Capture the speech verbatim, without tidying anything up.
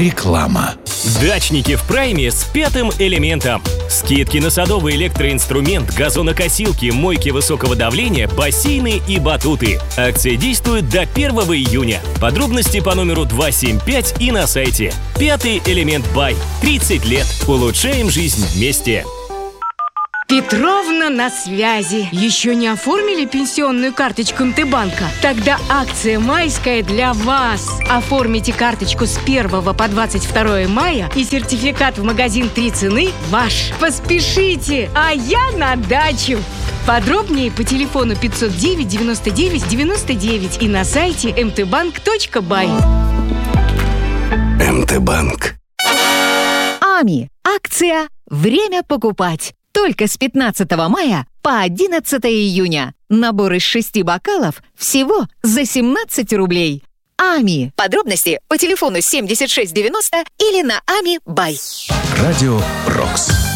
Реклама. Дачники в прайме с пятым элементом. Скидки на садовый электроинструмент, газонокосилки, мойки высокого давления, бассейны и батуты. Акция действует до первого июня. Подробности по номеру два семь пять и на сайте. Пятый элемент Бай. тридцать лет. Улучшаем жизнь вместе. Петровна на связи. Еще не оформили пенсионную карточку МТБанка? Тогда акция майская для вас. Оформите карточку с первого по двадцать второе мая, и сертификат в магазин «Три цены» ваш. Поспешите, а я на дачу. Подробнее по телефону пятьсот девять девяносто девять девяносто девять и на сайте эм тэ банк точка бай. МТБанк. АМИ. Акция «Время покупать». Только с пятнадцатого мая по одиннадцатое июня. Набор из шести бокалов всего за семнадцать рублей. АМИ. Подробности по телефону семьдесят шесть девяносто или на ами бай. Радио Рокс.